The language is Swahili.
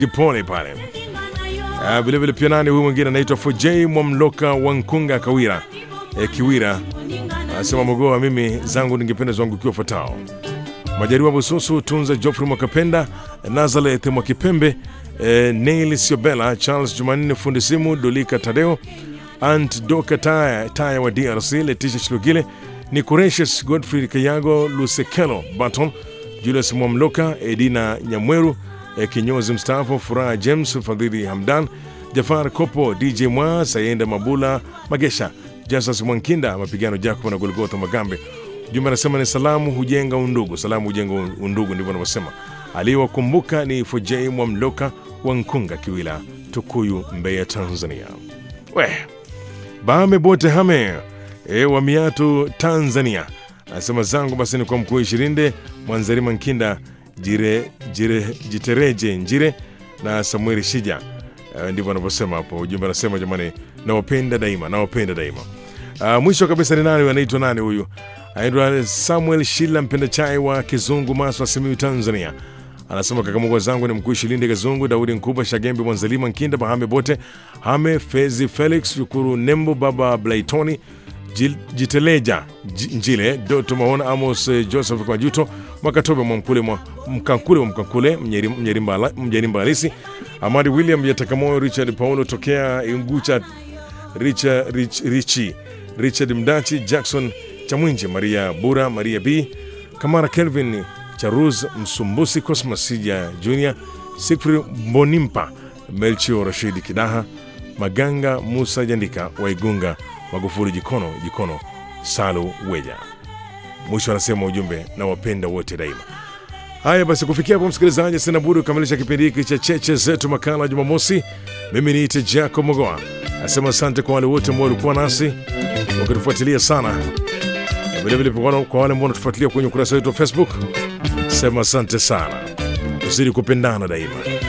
Kipone pale. Vile vile pia nani huyu mwingine anaitwa Fojei Mwamloka Wankunga Kawira. Kiwira anasema Mogoa, mimi zangu ningependa zangukiwa fatao. Majariwa Bususu, Tunza Geoffrey Mwakapenda, Nazareth Mwakipembe, Neil Siobela, Charles Jumanne Fundi Simu, Dolika Tadeo, Ant Doka Taya wa DRC, Letitia Shilogile, Nicoretius Godfrey Kayago, Lusekelo Baton, Julius Mwamloka, Edina Nyamweru, kinyozi mstaafu, Furaha James, Fadhili Hamdan, Jafar Kopo, DJ Mwa, Sayenda Mabula Magesha, Justus Mwankinda, Mapigano Jacob na Golgotha Magambe. Jumbe anasema ni salamu hujenga undugu, salamu hujenga undugu, ndivyo anavyosema. Aliyewakumbuka ni Fojei Mwamloka Wankunga Kiwila, Tukuyu, Mbeya, Tanzania. Bahame bote hame wa Miatu, Tanzania. Anasema zangu basi ni kwa mkuu Ishirinde, Mwanzarima Nkinda, Jitereje Njire na Samuel Shija. Ndivyo anavyosema hapo. Ujumbe anasema jamani, nawapenda daima, nawapenda daima. Mwisho kabisa ni nani, anaitwa nani huyu? Anaitwa Samuel Shila Mpenda Chai wa Kizungu, Maswa, Simiyu, Tanzania. Anasema kaka zangu ni mkuu Shilinde Kazungu, Daudi Nkuba, Shagembe, Mwanzalima Nkinda, Bahame bote hame, Fezi Felix, Shukuru Nembo, Baba Blaitoni, Jiteleja Njile, Doto Mahona, Amos Joseph kwa Juto, Makatobe Mkankule, Mnyerimba Alisi, Amadi William Yatakamoyo, Richard Paulo tokea Ingucha, Richard Mdachi, Jackson Chamwinje, Maria Bura, Maria B, Kamara Kelvin, Charuz Msumbusi, Cosmas Sija Junior, Sikfri Mbonimpa, Melchio Rashidi Kidaha, Maganga Musa Jandika, Waigunga, Magufuli Jikono, Salu Weja. Mwisho anasema ujumbe, na wapenda wote daima. Haya basi, kufikia hapo msikilizaji, sina budi kukamilisha kipindi hiki cha Cheche Zetu, makala Jumamosi. Mimi niite Jacob Mogoa. Nasema asante kwa wale wote ambao walikuwa nasi wakitufuatilia sana. Vile vile kwa wale ambao wanatufuatilia kwenye ukurasa wetu wa Facebook, sema asante sana. Tuzidi kupendana daima.